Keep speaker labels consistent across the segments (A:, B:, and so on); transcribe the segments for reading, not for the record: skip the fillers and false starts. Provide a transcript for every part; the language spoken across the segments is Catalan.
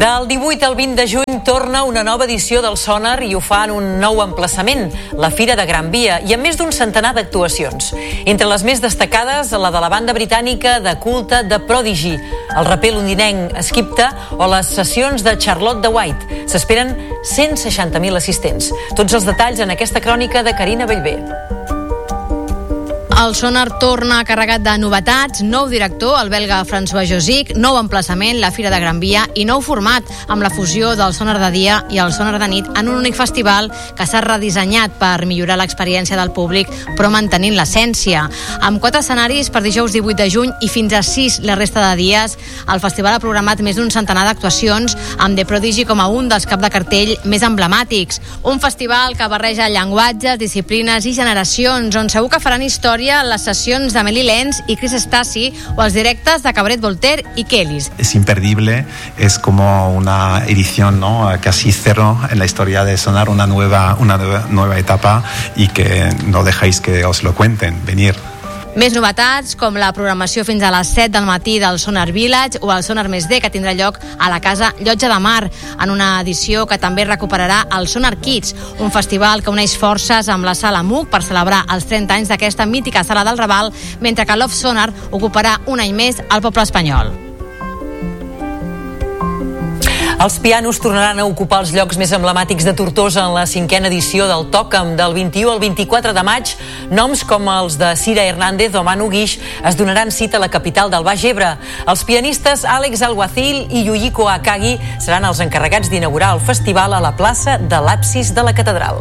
A: Del 18 al 20 de juny torna una nova edició del Sonar i ho fa en un nou emplaçament, la Fira de Gran Via, i amb més d'un centenar d'actuacions. Entre les més destacades, la de la banda britànica de culte de Prodigy, el raper londinenc Skipta o les sessions de Charlotte de White. S'esperen 160.000 assistents. Tots els detalls en aquesta crònica de Carina Bellver.
B: El Sonar torna carregat de novetats, nou director, el belga François Josic, nou emplaçament, la Fira de Gran Via, i nou format, amb la fusió del Sonar de dia i el Sonar de nit en un únic festival que s'ha redissenyat per millorar l'experiència del públic, però mantenint l'essència. Amb 4 escenaris per dijous 18 de juny i fins a 6 la resta de dies, el festival ha programat més d'un centenar d'actuacions, amb The Prodigy com a un dels cap de cartell més emblemàtics. Un festival que barreja llenguatges, disciplines i generacions, on segur que faran història les sessions de Meli Lenz y Chris Stasi o els directes de Cabaret Voltaire y Kellys.
C: Es imperdible, es como una edición, ¿no? Casi cero en la historia de Sonar, una nueva etapa y que no dejáis que os lo cuenten, venir.
B: Més novetats, com la programació fins a les 7 del matí del Sonar Village o el Sonar Més D, que tindrà lloc a la Casa Llotja de Mar, en una edició que també recuperarà el Sonar Kids, un festival que uneix forces amb la Sala MUC per celebrar els 30 anys d'aquesta mítica sala del Raval, mentre que Love Sonar ocuparà un any més al poble espanyol.
A: Els pianos tornaran a ocupar els llocs més emblemàtics de Tortosa en la 5a edició del Tòcam. Del 21 al 24 de maig, noms com els de Cira Hernández o Manu Guix es donaran cita a la capital del Baix Ebre. Els pianistes Àlex Alguacil i Yuyiko Akagi seran els encarregats d'inaugurar el festival a la plaça de l'absis de la catedral.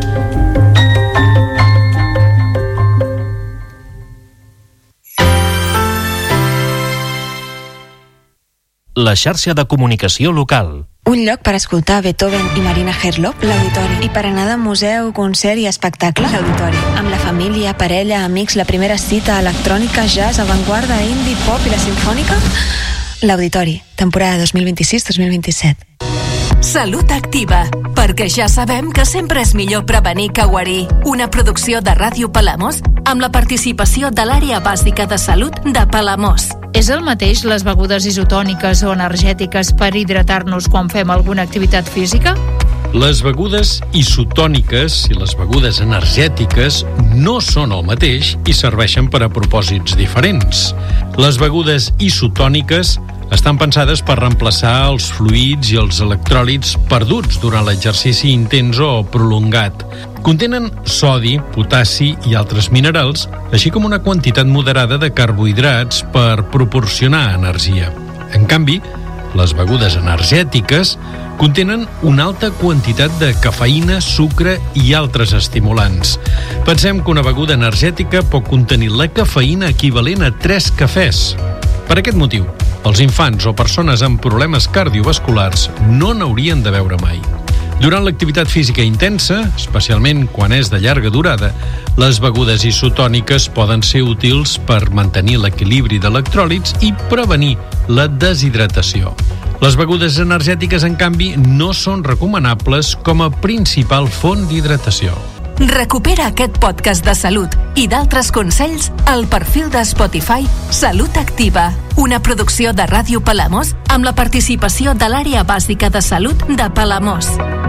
D: La xarxa de comunicació local.
E: Un lloc per escoltar Beethoven i Marina Herlop, l'Auditori. I per anar de museu, concert i espectacle, l'Auditori. Amb la família, parella, amics, la primera cita, electrònica, jazz, avantguarda, indie, pop i la simfònica, l'Auditori, temporada 2026-2027.
F: Salut Activa, perquè ja sabem que sempre és millor prevenir que guarir. Una producció de Ràdio Palamós amb la participació de l'àrea bàsica de salut de Palamós.
G: És el mateix les begudes isotòniques o energètiques per hidratar-nos quan fem alguna activitat física?
H: Les begudes isotòniques i les begudes energètiques no són el mateix i serveixen per a propòsits diferents. Les begudes isotòniques estan pensades per reemplaçar els fluids i els electròlits perduts durant l'exercici intens o prolongat. Contenen sodi, potassi i altres minerals, així com una quantitat moderada de carbohidrats per proporcionar energia. En canvi, les begudes energètiques contenen una alta quantitat de cafeïna, sucre i altres estimulants. Pensem que una beguda energètica pot contenir la cafeïna equivalent a 3 cafès. Per aquest motiu, els infants o persones amb problemes cardiovasculars no n'haurien de beure mai. Durant l'activitat física intensa, especialment quan és de llarga durada, les begudes isotòniques poden ser útils per mantenir l'equilibri d'electròlits i prevenir la deshidratació. Les begudes energètiques, en canvi, no són recomanables com a principal font d'hidratació.
F: Recupera aquest podcast de salut i d'altres consells al perfil de Spotify Salut Activa, una producció de Ràdio Palamós amb la participació de l'àrea bàsica de salut de Palamós.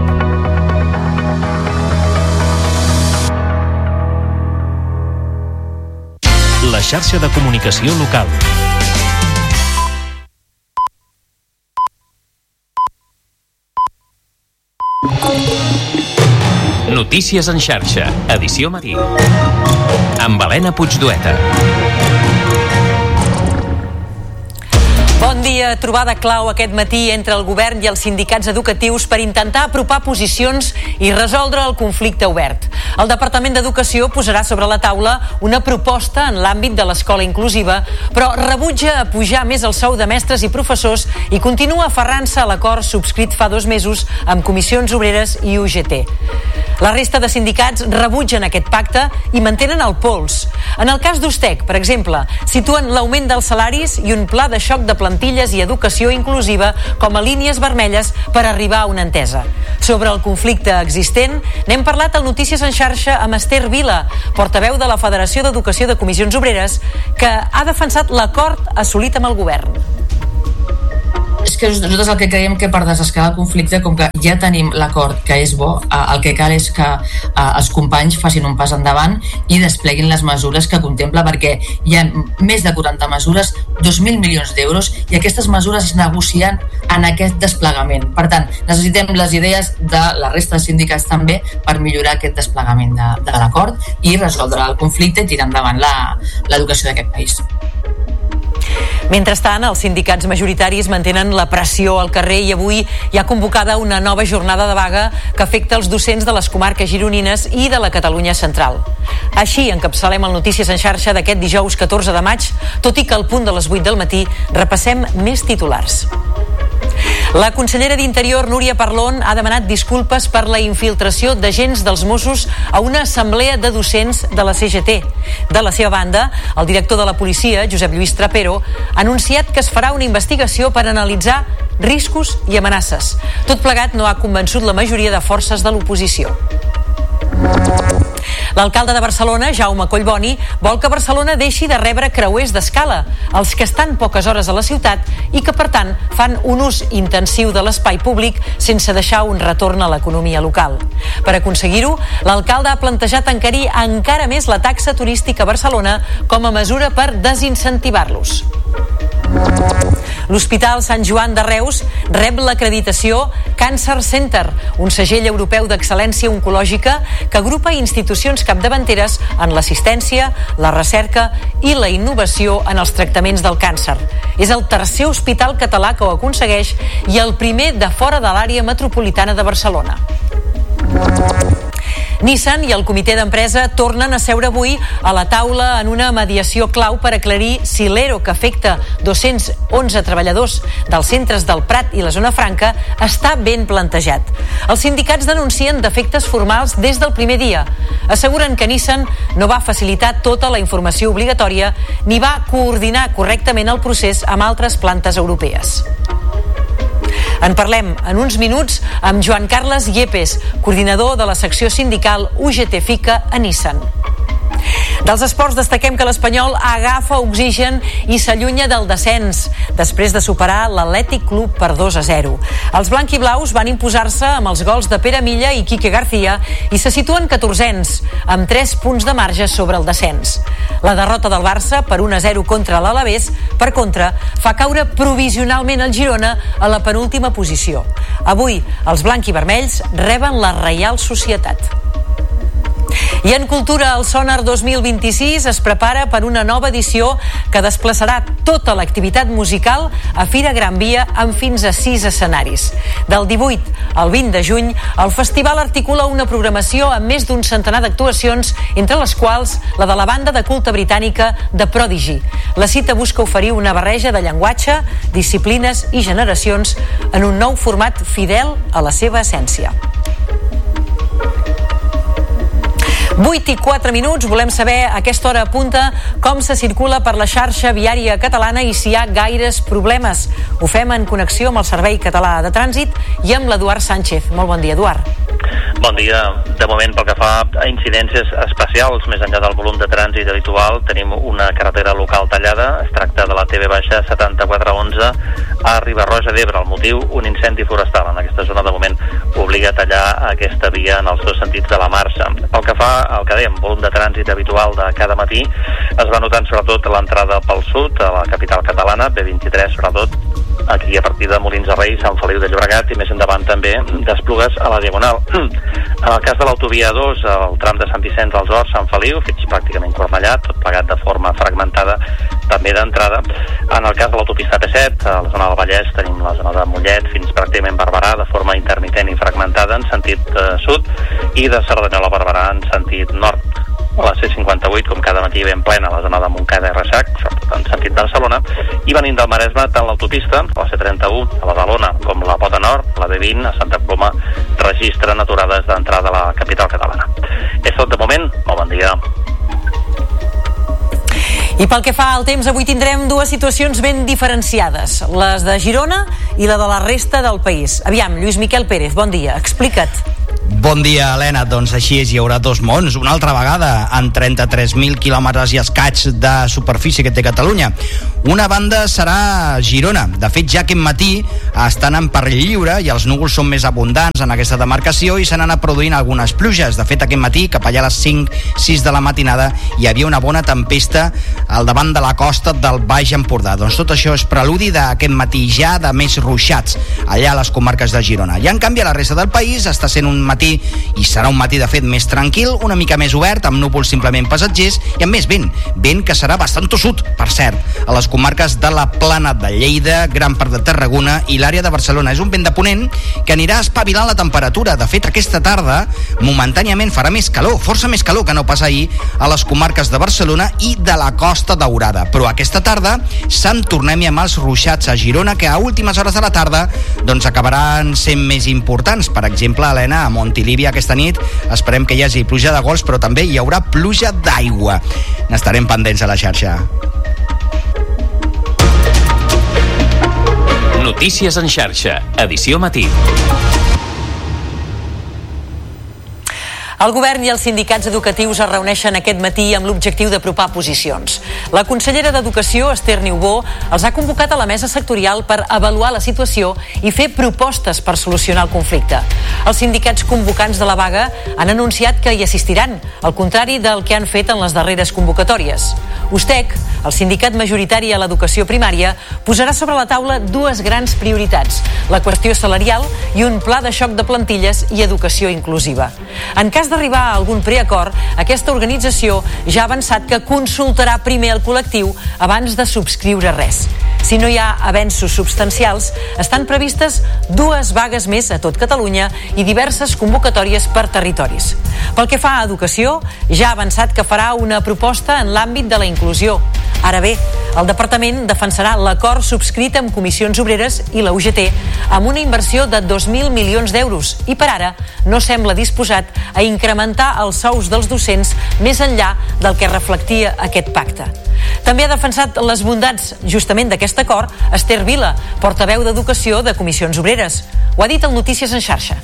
D: La xarxa de comunicació local.
I: Notícies en xarxa, edició matí. Amb Helena Puigdueta.
A: Bon dia. Trobada clau aquest matí entre el govern i els sindicats educatius per intentar apropar posicions i resoldre el conflicte obert. El Departament d'Educació posarà sobre la taula una proposta en l'àmbit de l'escola inclusiva, però rebutja apujar més el sou de mestres i professors i continua aferrant-se a l'acord subscrit fa 2 mesos amb Comissions Obreres i UGT. La resta de sindicats rebutgen aquest pacte i mantenen el pols. En el cas d'Ustec, per exemple, situen l'augment dels salaris i un pla de xoc de plantilles i educació inclusiva com a línies vermelles per arribar a una entesa. Sobre el conflicte existent, n'hem parlat al Notícies en xarxa amb Esther Vila, portaveu de la Federació d'Educació de Comissions Obreres, que ha defensat l'acord assolit amb el govern.
J: És que nosaltres el que creiem que per desescalar el conflicte, com que ja tenim l'acord que és bo, el que cal és que els companys facin un pas endavant i despleguin les mesures que contempla, perquè hi ha més de 40 mesures, 2.000 milions d'euros, i aquestes mesures es negocien en aquest desplegament. Per tant, necessitem les idees de la resta de sindicats també per millorar aquest desplegament de l'acord i resoldre el conflicte i tirar endavant l'educació d'aquest país.
A: Mentrestant, els sindicats majoritaris mantenen la pressió al carrer i avui hi ha convocada una nova jornada de vaga que afecta els docents de les comarques gironines i de la Catalunya central. Així encapçalem el Notícies en xarxa d'aquest dijous 14 de maig, tot i que al punt de les 8 del matí repassem més titulars. La consellera d'Interior, Núria Parlon, ha demanat disculpes per la infiltració d'agents dels Mossos a una assemblea de docents de la CGT. De la seva banda, el director de la policia, Josep Lluís Trapero, ha anunciat que es farà una investigació per analitzar riscos i amenaces. Tot plegat no ha convençut la majoria de forces de l'oposició. L'alcalde de Barcelona, Jaume Collboni, vol que Barcelona deixi de rebre creuers d'escala, els que estan poques hores a la ciutat i que, per tant, fan un ús intensiu de l'espai públic sense deixar un retorn a l'economia local. Per aconseguir-ho, l'alcalde ha plantejat encarir encara més la taxa turística a Barcelona com a mesura per desincentivar-los. L'Hospital Sant Joan de Reus rep l'acreditació Cancer Center, un segell europeu d'excel·lència oncològica que agrupa institucions capdavanteres en l'assistència, la recerca i la innovació en els tractaments del càncer. És el tercer hospital català que ho aconsegueix i el primer de fora de l'àrea metropolitana de Barcelona. Nissan i el comitè d'empresa tornen a seure avui a la taula en una mediació clau per aclarir si l'ERO que afecta 211 treballadors dels centres del Prat i la Zona Franca està ben plantejat. Els sindicats denuncien defectes formals des del primer dia. Asseguren que Nissan no va facilitar tota la informació obligatòria ni va coordinar correctament el procés amb altres plantes europees. En parlem en uns minuts amb Joan Carles Yepes, coordinador de la secció sindical UGT-FICA a Nissan. Dels esports destaquem que l'Espanyol agafa oxigen i s'allunya del descens després de superar l'Atlètic Club per 2-0. Els blanquiblaus van imposar-se amb els gols de Pere Milla i Quique García i se situen 14ens, amb 3 punts de marge sobre el descens. La derrota del Barça per 1-0 contra l'Alavés, per contra, fa caure provisionalment el Girona a la penúltima posició. Avui, els blanquivermells reben la Reial Societat. I en cultura, el Sonar 2026 es prepara per una nova edició que desplaçarà tota l'activitat musical a Fira Gran Via amb fins a 6 escenaris. Del 18 al 20 de juny, el festival articula una programació amb més d'un centenar d'actuacions, entre les quals la de la banda de culte britànica The Prodigy. La cita busca oferir una barreja de llenguatge, disciplines i generacions en un nou format fidel a la seva essència. 8:04, volem saber a aquesta hora punta com se circula per la xarxa viària catalana i si hi ha gaires problemes. Ho fem en connexió amb el Servei Català de Trànsit i amb l'Eduard Sánchez. Molt bon dia, Eduard.
K: Bon dia. De moment, pel que fa a incidències especials, més enllà del volum de trànsit habitual, tenim una carretera local tallada. Es tracta de la TV-7411 a Riba-roja d'Ebre. El motiu, un incendi forestal. En aquesta zona, de moment, obliga a tallar aquesta via en els dos sentits de la marxa. Pel que fa al que dèiem, volum de trànsit habitual de cada matí, es va notant sobretot a l'entrada pel sud, a la capital catalana, B23 sobretot, aquí a partir de Molins de Rei, Sant Feliu de Llobregat i més endavant també d'Esplugues a la Diagonal. En el cas de l'autovia 2, el tram de Sant Vicenç dels Horts, Sant Feliu, fins pràcticament Cornellà, tot plegat de forma fragmentada també d'entrada. En el cas de l'autopista P7, a la zona del Vallès, tenim la zona de Mollet fins pràcticament Barberà, de forma intermitent i fragmentada en sentit sud, i de Cerdanyola a Barberà en sentit nord. A la C58, com cada matí ben plena, a la zona de Montcada i Reixac, sobretot en sentit Barcelona, i venint del Maresme, tant l'autopista, la C31, a Badalona, com la Pota Nord, la B20, a Santa Coloma, registren aturades d'entrada a la capital catalana. És tot de moment. Molt bon dia.
A: I pel que fa al temps, avui tindrem dues situacions ben diferenciades, les de Girona i la de la resta del país. Aviam, Lluís Miquel Pérez, bon dia, explica't.
L: Bon dia, Helena. Doncs així és, hi haurà dos mons, una altra vegada, en 33.000 quilòmetres i escaig de superfície que té Catalunya. Una banda serà Girona. De fet, ja aquest matí estan en perill lliure i els núvols són més abundants en aquesta demarcació i s'han anat produint algunes pluges. De fet, aquest matí, cap allà a les 5-6 de la matinada, hi havia una bona tempesta al davant de la costa del Baix Empordà. Doncs tot això és preludi d'aquest matí ja de més ruixats allà a les comarques de Girona. I en canvi a la resta del país està sent un matí, i serà un matí de fet més tranquil, una mica més obert, amb núvols simplement passatgers i amb més vent que serà bastant tossut, per cert, a les comarques de la Plana de Lleida, gran part de Tarragona i l'àrea de Barcelona. És un vent de ponent que anirà espavilant la temperatura. De fet, aquesta tarda momentàniament farà més calor, força més calor que no pas ahir a les comarques de Barcelona i de la Costa Daurada. Però aquesta tarda se'n tornem amb els ruixats a Girona, que a últimes hores de la tarda doncs acabaran sent més importants. Per exemple, Helena, a Montilivi aquesta nit esperem que hi hagi pluja de gols, però també hi haurà pluja d'aigua. N'estarem pendents a la xarxa.
I: Notícies en xarxa, edició matí.
A: El govern i els sindicats educatius es reuneixen aquest matí amb l'objectiu d'apropar posicions. La consellera d'Educació, Esther Niubó, els ha convocat a la mesa sectorial per avaluar la situació i fer propostes per solucionar el conflicte. Els sindicats convocants de la vaga han anunciat que hi assistiran, al contrari del que han fet en les darreres convocatòries. USTEC, el sindicat majoritari a l'educació primària, posarà sobre la taula dues grans prioritats: la qüestió salarial i un pla de xoc de plantilles i educació inclusiva. En cas d'arribar a algun preacord, aquesta organització ja ha avançat que consultarà primer el col·lectiu abans de subscriure res. Si no hi ha avenços substancials, estan previstes 2 vagues més a tot Catalunya i diverses convocatòries per territoris. Pel que fa a educació, ja ha avançat que farà una proposta en l'àmbit de la inclusió. Ara bé, el departament defensarà l'acord subscrit amb Comissions Obreres i la UGT amb una inversió de 2.000 milions d'euros i per ara no sembla disposat a incrementar els sous dels docents més enllà del que reflectia aquest pacte. També ha defensat les bondats justament d'aquest acord Esther Vila, portaveu d'Educació de Comissions Obreres. Ho ha dit al Notícies en xarxa.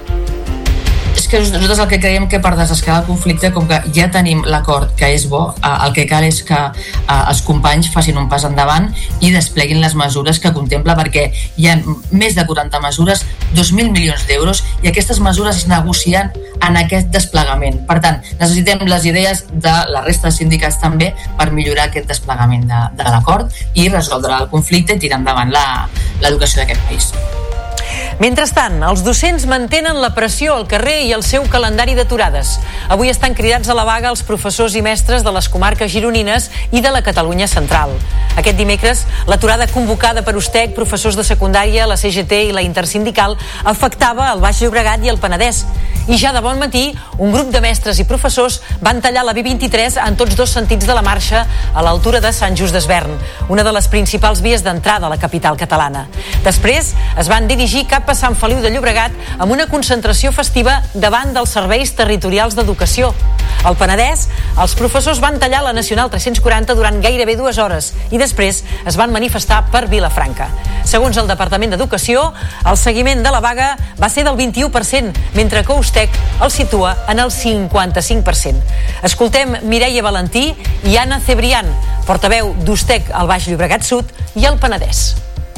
J: És que nosaltres el que creiem que per desescalar el conflicte, com que ja tenim l'acord que és bo, el que cal és que els companys facin un pas endavant i despleguin les mesures que contempla, perquè hi ha més de 40 mesures, 2.000 milions d'euros, i aquestes mesures es negocien en aquest desplegament. Per tant, necessitem les idees de la resta de sindicats també per millorar aquest desplegament de l'acord i resoldre el conflicte i tirar endavant l'educació d'aquest país.
A: Mentrestant, els docents mantenen la pressió al carrer i el seu calendari d'aturades. Avui estan cridats a la vaga els professors i mestres de les comarques gironines i de la Catalunya central. Aquest dimecres, l'aturada convocada per USTEC, professors de secundària, la CGT i la Intersindical afectava el Baix Llobregat i el Penedès. I ja de bon matí, un grup de mestres i professors van tallar la B23 en tots dos sentits de la marxa a l'altura de Sant Just Desvern, una de les principals vies d'entrada a la capital catalana. Després es van dirigir cap a Sant Feliu de Llobregat amb una concentració festiva davant dels serveis territorials d'educació. Al Penedès, els professors van tallar la Nacional 340 durant gairebé 2 hores i després es van manifestar per Vilafranca. Segons el Departament d'Educació, el seguiment de la vaga va ser del 21%, mentre que USTEC el situa en el 55%. Escoltem Mireia Valentí i Anna Cebrián, portaveu d'USTEC al Baix Llobregat Sud i al Penedès.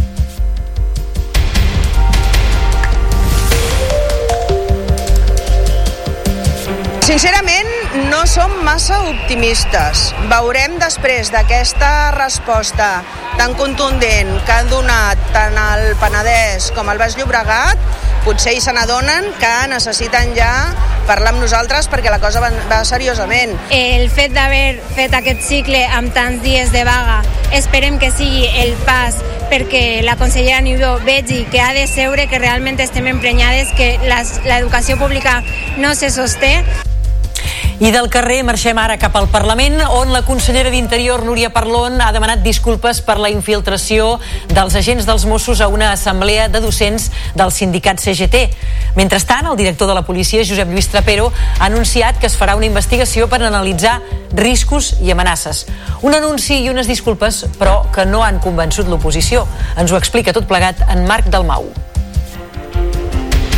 M: Sincerament, no som massa optimistes. Veurem després d'aquesta resposta tan contundent que han donat tant el Penedès com el Baix Llobregat, potser hi se n'adonen que necessiten ja parlar amb nosaltres perquè la cosa va seriosament.
N: El fet d'haver fet aquest cicle amb tants dies de vaga, esperem que sigui el pas perquè la consellera Niubó vegi que ha de seure, que realment estem emprenyades, que l'educació pública no se sosté.
A: I del carrer marxem ara cap al Parlament, on la consellera d'Interior, Núria Parlon, ha demanat disculpes per la infiltració dels agents dels Mossos a una assemblea de docents del sindicat CGT. Mentrestant, el director de la policia, Josep Lluís Trapero, ha anunciat que es farà una investigació per analitzar riscos i amenaces. Un anunci i unes disculpes, però que no han convençut l'oposició. Ens ho explica tot plegat en Marc Dalmau.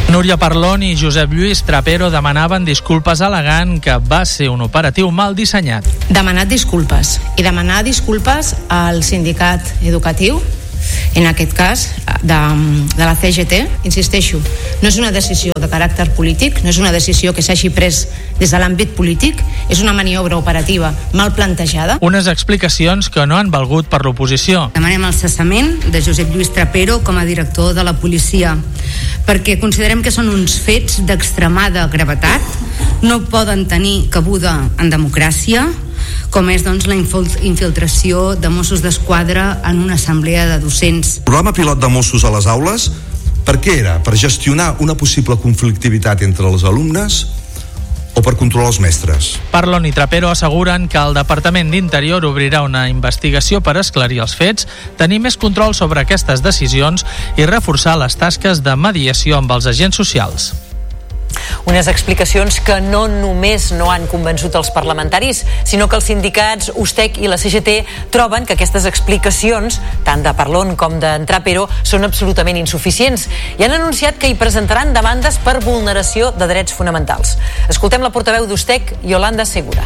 O: Núria Parlon i Josep Lluís Trapero demanaven disculpes al·legant que va ser un operatiu mal dissenyat.
P: Demanat disculpes i demanar disculpes al sindicat educatiu, en aquest cas de la CGT. Insisteixo, no és una decisió de caràcter polític, no és una decisió que s'hagi pres des de l'àmbit polític, és una maniobra operativa mal plantejada.
O: Unes explicacions que no han valgut per l'oposició.
P: Demanem el cessament de Josep Lluís Trapero com a director de la policia, perquè considerem que són uns fets d'extremada gravetat, no poden tenir cabuda en democràcia, com és doncs, la infiltració de Mossos d'Esquadra en una assemblea de docents.
Q: El programa pilot de Mossos a les aules, per què era? Per gestionar una possible conflictivitat entre els alumnes o per controlar els mestres?
O: Parlon i Trapero asseguren que el Departament d'Interior obrirà una investigació per esclarir els fets, tenir més control sobre aquestes decisions i reforçar les tasques de mediació amb els agents socials.
A: Unes explicacions que no només no han convençut els parlamentaris, sinó que els sindicats USTEC i la CGT troben que aquestes explicacions, tant de Parlon com de Trapero, són absolutament insuficients i han anunciat que hi presentaran demandes per vulneració de drets fonamentals. Escoltem la portaveu d'USTEC, Yolanda Segura.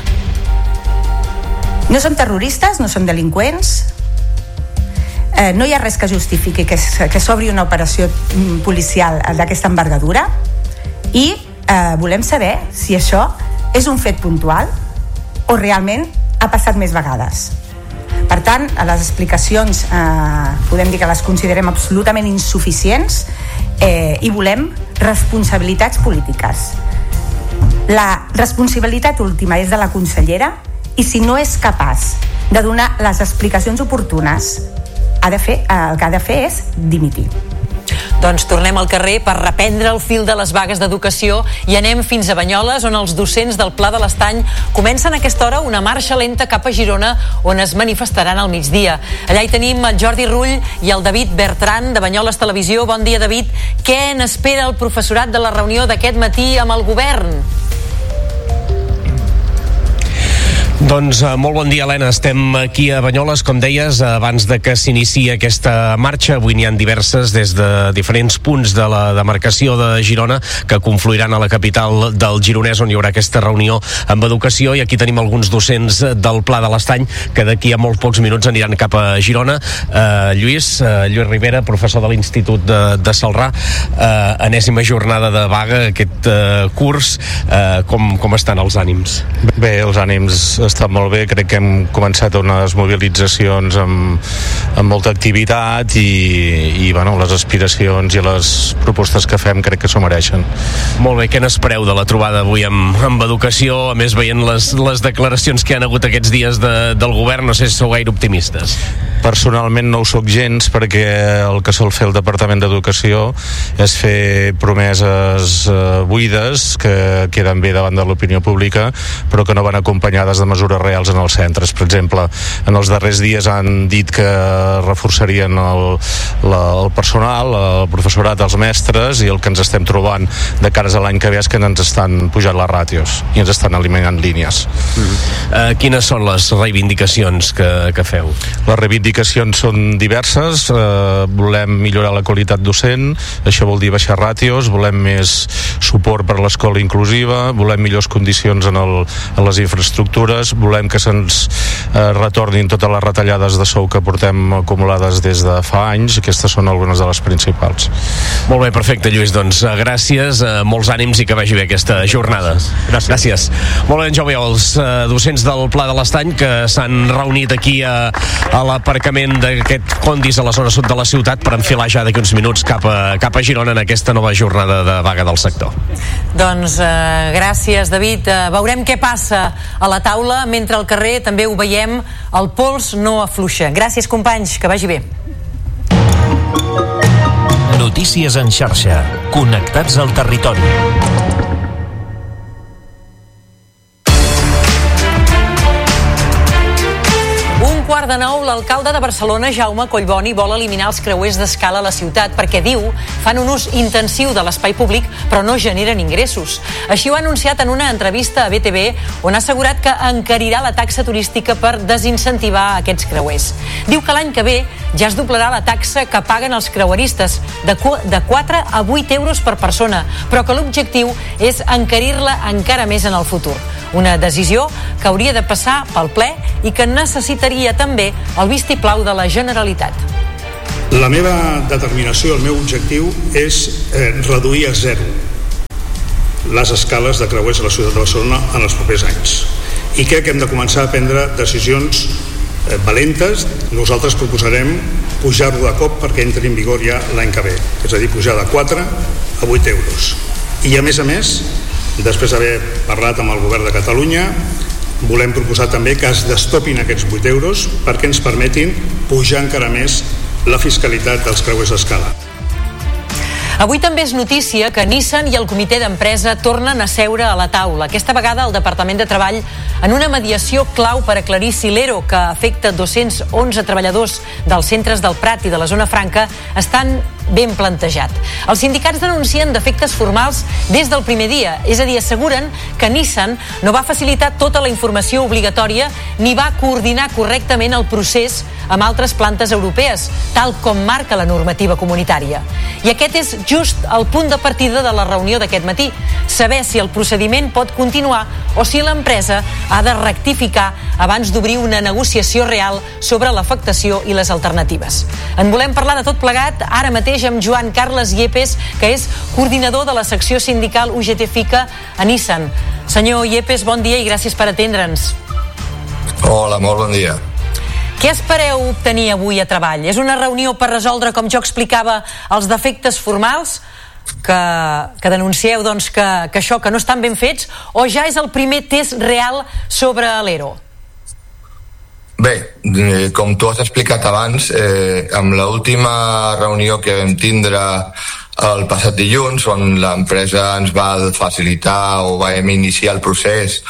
R: No som terroristes, no som delinqüents, no hi ha res que justifiqui que s'obri una operació policial d'aquesta envergadura i volem saber si això és un fet puntual o realment ha passat més vegades. Per tant, a les explicacions podem dir que les considerem absolutament insuficients i volem responsabilitats polítiques. La responsabilitat última és de la consellera i si no és capaç de donar les explicacions oportunes, el que ha de fer és dimitir.
A: Doncs tornem al carrer per reprendre el fil de les vagues d'educació i anem fins a Banyoles, on els docents del Pla de l'Estany comencen a aquesta hora una marxa lenta cap a Girona, on es manifestaran al migdia. Allà hi tenim el Jordi Rull i el David Bertran de Banyoles Televisió. Bon dia, David. Què n'espera el professorat de la reunió d'aquest matí amb el govern?
S: Doncs molt bon dia, Helena. Estem aquí a Banyoles, com deies, abans de que s'iniciï aquesta marxa. Avui n'hi ha diverses des de diferents punts de la demarcació de Girona que confluiran a la capital del Gironès, on hi haurà aquesta reunió amb educació, i aquí tenim alguns docents del Pla de l'Estany que d'aquí a molt pocs minuts aniran cap a Girona. Lluís Rivera, professor de l'Institut de Celrà, enèsima jornada de vaga aquest curs. Com estan els ànims?
T: Bé, els ànims estan molt bé. Crec que hem començat unes mobilitzacions amb molta activitat i bueno, les aspiracions i les propostes que fem crec que s'ho mereixen.
S: Molt bé, què n'espereu de la trobada avui amb educació? A més, veient les declaracions que han hagut aquests dies del govern, no sé si sou gaire optimistes.
T: Personalment no ho soc gens, perquè el que sol fer el Departament d'Educació és fer promeses buides que queden bé davant de l'opinió pública, però que no van acompanyades de mesures reals en els centres. Per exemple, en els darrers dies han dit que reforçarien el personal, el professorat, els mestres, i el que ens estem trobant de cares a l'any que ve és que ens estan pujant les ràtios i ens estan eliminant línies.
S: Quines són les reivindicacions que feu?
T: Les reivindicacions són diverses. Volem millorar la qualitat docent, això vol dir baixar ràtios, volem més suport per a l'escola inclusiva, volem millors condicions en les infraestructures, volem que se'ns retornin totes les retallades de sou que portem acumulades des de fa anys. Aquestes són algunes de les principals.
S: Molt bé, perfecte, Lluís, doncs gràcies, molts ànims i que vagi bé aquesta jornada. Gràcies. Molt bé, ja ho veieu, els docents del Pla de l'Estany que s'han reunit aquí a l'aparcament d'aquest Condis a la zona sud de la ciutat per enfilar ja d'aquí uns minuts cap a Girona en aquesta nova jornada de vaga del sector.
A: Doncs gràcies, David. Veurem què passa a la taula, mentre al carrer també ho veiem, el pols no afluixa. Gràcies, companys, que vagi bé.
D: Notícies en xarxa, connectats al territori.
A: 8:15, l'alcalde de Barcelona, Jaume Collboni, vol eliminar els creuers d'escala a la ciutat perquè, diu, fan un ús intensiu de l'espai públic però no generen ingressos. Així ho ha anunciat en una entrevista a BTV, on ha assegurat que encarirà la taxa turística per desincentivar aquests creuers. Diu que l'any que ve ja es doblarà la taxa que paguen els creueristes, de 4 a 8 euros per persona, però que l'objectiu és encarir-la encara més en el futur. Una decisió que hauria de passar pel ple i que necessitaria també el vistiplau de la Generalitat.
U: La meva determinació, el meu objectiu és reduir a zero les escales de creuers a la ciutat de Barcelona en els propers anys. I crec que hem de començar a prendre decisions valentes. Nosaltres proposarem pujar-lo de cop perquè entri en vigor ja l'any que ve, és a dir, pujar de 4 a 8 euros. I a més, després d'haver parlat amb el govern de Catalunya, volem proposar també que es destopin aquests 8 euros perquè ens permetin pujar encara més la fiscalitat dels creuers d'escala.
A: Avui també és notícia que Nissan i el comitè d'empresa tornen a seure a la taula. Aquesta vegada el Departament de Treball en una mediació clau per aclarir si l'ERO, que afecta 211 treballadors dels centres del Prat i de la Zona Franca, estan ben plantejat. Els sindicats denuncien defectes formals des del primer dia, és a dir, asseguren que Nissan no va facilitar tota la informació obligatòria ni va coordinar correctament el procés amb altres plantes europees, tal com marca la normativa comunitària. I aquest és just el punt de partida de la reunió d'aquest matí, saber si el procediment pot continuar o si l'empresa ha de rectificar abans d'obrir una negociació real sobre l'afectació i les alternatives. En volem parlar de tot plegat ara mateix amb Joan Carles Yepes, que és coordinador de la secció sindical UGT-FICA a Nissan. Senyor Yepes, bon dia i gràcies per atendre'ns.
V: Hola, molt bon dia.
A: Què espereu obtenir avui a treball? És una reunió per resoldre, com jo explicava, els defectes formals que denuncieu doncs, que això que no estan ben fets, o ja és el primer test real sobre l'ERO?
V: Bé, com tu has explicat abans, amb l'última reunió que vam tindre el passat dilluns, on l'empresa ens va facilitar o vam iniciar el procés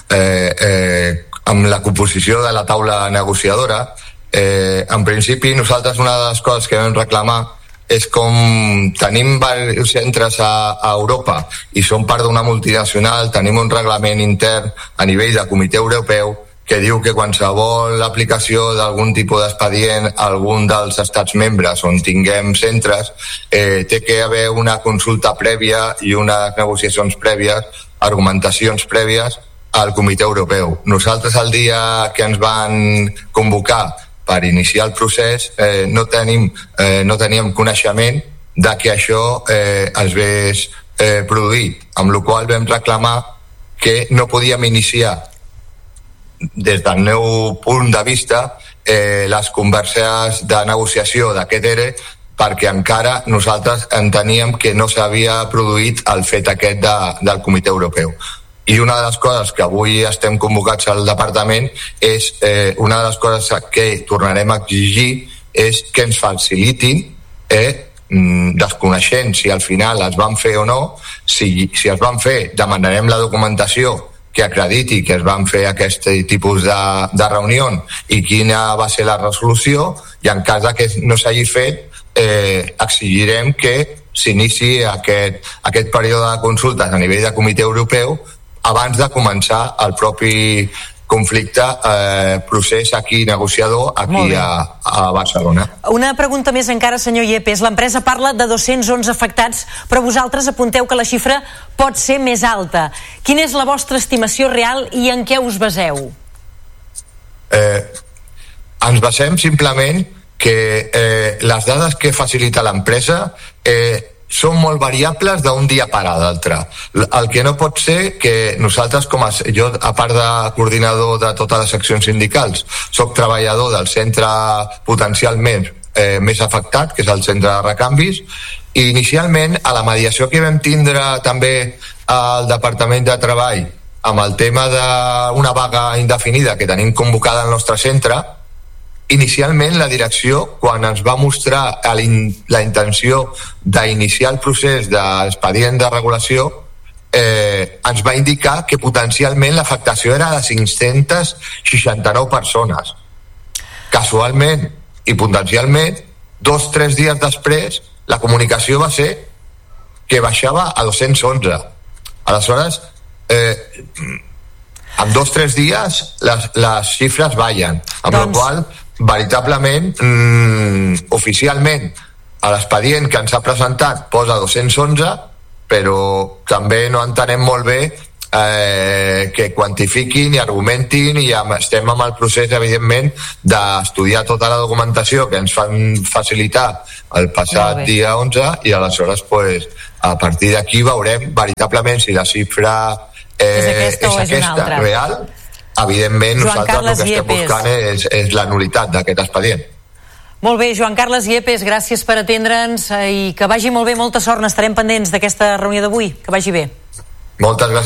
V: amb la composició de la taula negociadora, en principi nosaltres una de les coses que vam reclamar és com tenim diversos centres a Europa i som part d'una multinacional, tenim un reglament intern a nivell de comitè europeu que diu que qualsevol aplicació d'algun tipus d'expedient a algun dels estats membres on tinguem centres té que haver una consulta prèvia i unes negociacions prèvies, argumentacions prèvies al comitè europeu. Nosaltres el dia que ens van convocar per iniciar el procés no teníem coneixement de que això es vés produir, amb la qual vam reclamar que no podíem iniciar des del meu punt de vista les converses de negociació d'aquest ERE perquè encara nosaltres enteníem que no s'havia produït el fet aquest del comitè europeu. I una de les coses que avui estem convocats al departament és una de les coses que tornarem a exigir és que ens facilitin desconeixent si al final es van fer o no, si es van fer demanarem la documentació que acrediti que es van fer aquest tipus de reunió i quina va ser la resolució, i en cas que no s'hagi fet exigirem que s'iniciï aquest període de consultes a nivell de comitè europeu abans de començar el propi conflicte, procés aquí negociador aquí a Barcelona.
A: Una pregunta més encara, senyor Yepes. L'empresa parla de 211 afectats, però vosaltres apunteu que la xifra pot ser més alta. Quina és la vostra estimació real i en què us baseu?
V: Ens basem simplement que les dades que facilita l'empresa són molt variables d'un dia per a l'altre. El que no pot ser que nosaltres, jo a part de coordinador de totes les seccions sindicals, soc treballador del centre potencialment més afectat, que és el centre de recanvis, i inicialment a la mediació que vam tindre també al Departament de Treball amb el tema d'una vaga indefinida que tenim convocada al nostre centre, inicialment la direcció, quan ens va mostrar la intenció d'iniciar el procés d'expedient de regulació, ens va indicar que potencialment l'afectació era de 569 persones. Casualment i potencialment, 2 o 3 dies després, la comunicació va ser que baixava a 211. Aleshores, en 2 o 3 dies les xifres ballen, amb la qual veritablement, oficialment, a l'expedient que ens ha presentat posa 211, però també no entenem molt bé que quantifiquin i argumentin, i estem amb el procés, evidentment, d'estudiar tota la documentació que ens fan facilitar el passat dia 11, i aleshores, pues, a partir d'aquí veurem veritablement si la xifra és aquesta real. Evidentment, nosaltres el que estem buscant és la nulitat d'aquest expedient.
A: Molt bé, Joan Carles Yepes, gràcies per atendre'ns i que vagi molt bé, molta sort, n'estarem pendents d'aquesta reunió d'avui, que vagi bé.
V: Moltes gràcies.